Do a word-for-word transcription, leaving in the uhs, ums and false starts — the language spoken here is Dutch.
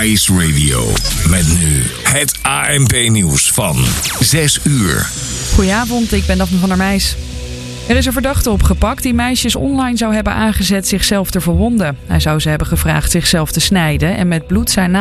Ice Radio. Met nu het A N P-nieuws van zes uur. Goedenavond, ik ben Daphne van der Meijs. Er is een verdachte opgepakt die meisjes online zou hebben aangezet zichzelf te verwonden. Hij zou ze hebben gevraagd zichzelf te snijden en met bloed zijn naam